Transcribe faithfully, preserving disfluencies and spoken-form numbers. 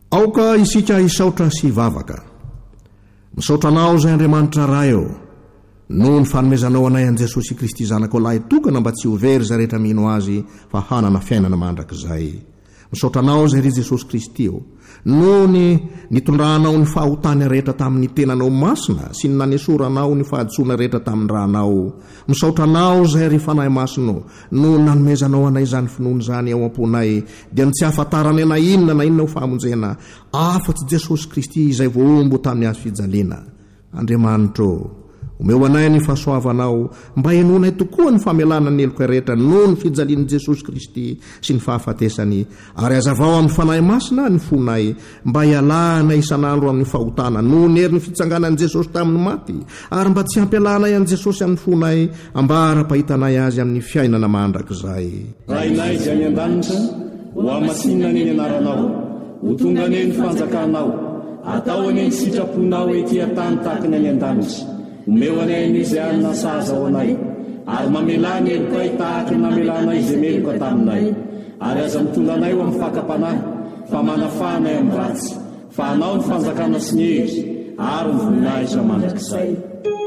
aoka isika isaotra sy vavaka misaotranao izay Andriamanitra ray eo noho ny fanomezanao anay an' Jesosy Kristy zanaka lahy tokana mba tsy ho very izay rehetra mino azy fa hanana fiainana mandrakizay. Misaotranao izay ry Jesosy Kristy eo noho ny nitondrahanao ny fahotany rehetra tamin'ny tenanao masina sy ny nanesoranao ny fahadsoana rehetra tamin'ny rahanao. Misaotranao izay ry fanahy masino no nanomezanao anay izany finoana izany ao am-ponay dia ny tsy hahafantarany ana inona na inona ho famonjena afa-tsy Jesosy Kristy izay voaombo tamin'ny hazo fijaliana. Andriamanitra omeo anay ny fahasoavanao mba henonay tokoa ny famelana ny eloko rehetra noho ny fijalian'i Jesosy Kristy sy ny fahafatesany, ary azavao amin'ny fanahy masina ny fonay mba hialana isan'andro amin'ny fahotana noho ny herin'ny fitsanganan'i Jesosy tamin'ny maty, ary mba tsy hampialanay an'i Jesosy amin'ny fonay ambara-pahitanay azy amin'ny fiainana mandrakizay. Rainay izay any an-danitra ho amasinina ny anaranao, ho tonga ny ny fanjakanao, atao any ny sitraponao ety an-tany tahaka ny any an-danitra. Omeo anay izay anina saza ao anay, ary mamela ny heloka ay tahaka ny namelanay izay meloka taminay, ary aza mitondra anay ho amin'ny fakapanahy fa manafanay amin'ny ratsy, fa anao ny fanjakana sy ny hery ary ny voninahitra mandrakizay.